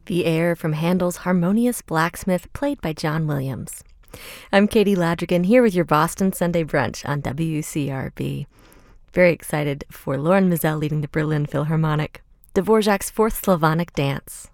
The air from Handel's Harmonious Blacksmith, played by John Williams. I'm Katie Ladrigan, here with your Boston Sunday Brunch on WCRB. Very excited for Lauren Mizell leading the Berlin Philharmonic, Dvorak's Fourth Slavonic Dance.